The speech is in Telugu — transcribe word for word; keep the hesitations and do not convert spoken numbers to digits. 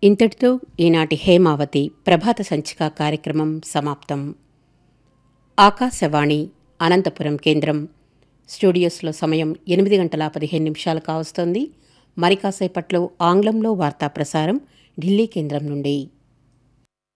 ఇంతటితో ఈనాటి హేమావతి ప్రభాత సంచిక కార్యక్రమం సమాప్తం. ఆకాశవాణి అనంతపురం కేంద్రం. స్టూడియోస్లో సమయం ఎనిమిది గంటల పదిహేను నిమిషాలు కావస్తోంది. మరి కాసేపట్లో ఆంగ్లంలో వార్తా ప్రసారం ఢిల్లీ కేంద్రం నుండి.